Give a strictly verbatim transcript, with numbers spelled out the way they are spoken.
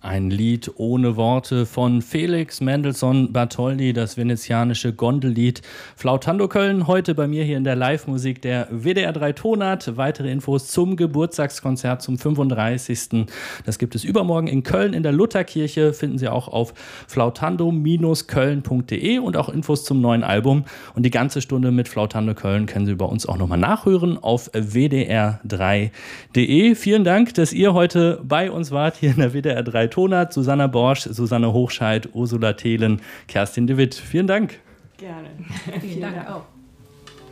Ein Lied ohne Worte von Felix Mendelssohn Bartholdy, das venezianische Gondellied. Flautando Köln, heute bei mir hier in der Live-Musik der W D R drei Tonart. Weitere Infos zum Geburtstagskonzert zum fünfunddreißigsten Das gibt es übermorgen in Köln in der Lutherkirche. Finden Sie auch auf flautando Köln punkt de und auch Infos zum neuen Album. Und die ganze Stunde mit Flautando Köln können Sie bei uns auch nochmal nachhören auf w d r drei punkt de. Vielen Dank, dass ihr heute bei uns wart hier in der W D R drei Tonart. Susanna Borsch, Susanne Hochscheid, Ursula Thelen, Kerstin de Witt. Vielen Dank. Gerne. Vielen Dank auch.